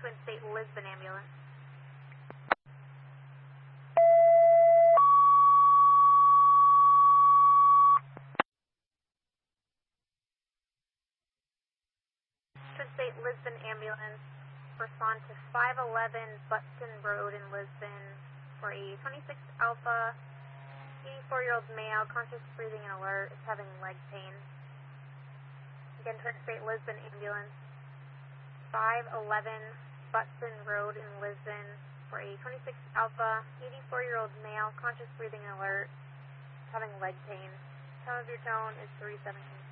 Twin State Lisbon ambulance. Twin State Lisbon ambulance, respond to 511 Button Road in Lisbon for a 26 Alpha, 84-year-old male, conscious breathing and alert, is having leg pain. Again, Twin State Lisbon ambulance, 511 Button Road in Lisbon for a 26 Alpha, 84-year-old male, conscious breathing and alert, is having leg pain. Time of your tone is 3:17.